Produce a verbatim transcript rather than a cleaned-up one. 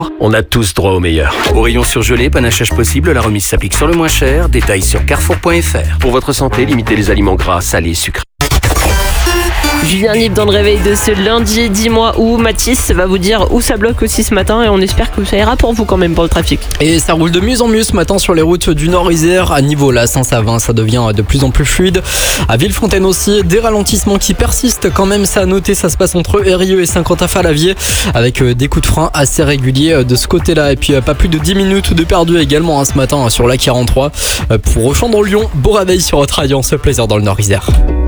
On a tous droit au meilleur. Au rayon surgelé, panachage possible, la remise s'applique sur le moins cher. Détails sur carrefour point f r. Pour votre santé, limitez les aliments gras, salés, sucrés. Julien Libre dans le réveil de ce lundi, dis-moi où. Mathis va vous dire où ça bloque aussi ce matin et on espère que ça ira pour vous quand même pour le trafic. Et ça roule de mieux en mieux ce matin sur les routes du Nord-Isère. À niveau là, Saint-Savin, ça devient de plus en plus fluide. À Villefontaine aussi, des ralentissements qui persistent quand même. Ça à noter, ça se passe entre Eyrieux et Saint-Quentin-Fallavier avec des coups de frein assez réguliers de ce côté-là. Et puis pas plus de dix minutes de perdu également hein, ce matin sur la quarante-trois. Pour Auchan dans Lyon, beau réveil sur votre alliance, plaisir dans le Nord-Isère.